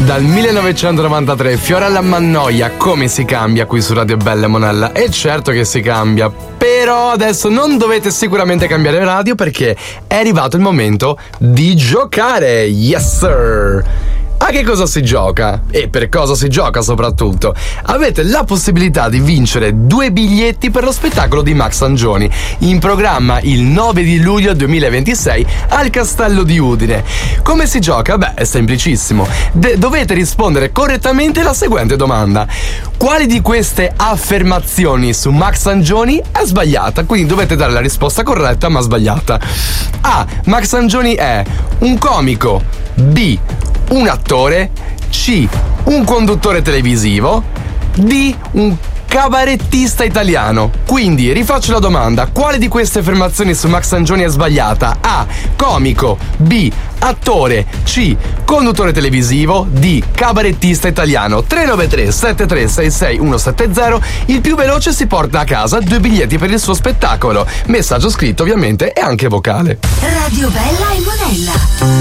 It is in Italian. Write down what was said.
Dal 1993, Fiorella Mannoia, come si cambia qui su Radio Bella e Monella? E certo che si cambia, però adesso non dovete sicuramente cambiare radio perché è arrivato il momento di giocare. Yes sir! A che cosa si gioca? E per cosa si gioca soprattutto? Avete la possibilità di vincere 2 biglietti per lo spettacolo di Max Angioni, in programma il 9 di luglio 2026 al Castello di Udine. Come si gioca? Beh, è semplicissimo. Dovete rispondere correttamente alla seguente domanda: quali di queste affermazioni su Max Angioni è sbagliata? Quindi dovete dare la risposta corretta ma sbagliata. A. Max Angioni è un comico. B. Un attore. C. Un conduttore televisivo. D. Un cabarettista italiano. Quindi rifaccio la domanda: quale di queste affermazioni su Max Angioni è sbagliata? A. Comico. B. Attore. C. Conduttore televisivo. D. Cabarettista italiano. 393 7366 170. Il più veloce si porta a casa 2 biglietti per il suo spettacolo. Messaggio scritto ovviamente e anche vocale. Radio Bella e Monella.